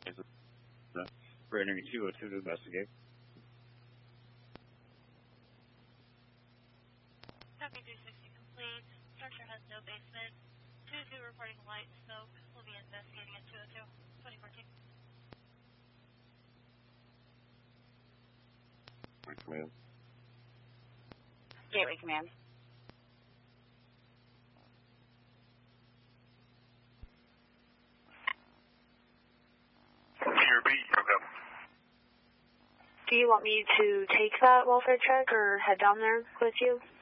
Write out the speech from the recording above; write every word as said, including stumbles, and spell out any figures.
We're entering two oh two to investigate. Copy three sixty complete. Structure has no basement. two oh two reporting light smoke. We'll be investigating at two oh two, twenty fourteen. My command. Gateway command. Do you want me to take that welfare check or head down there with you?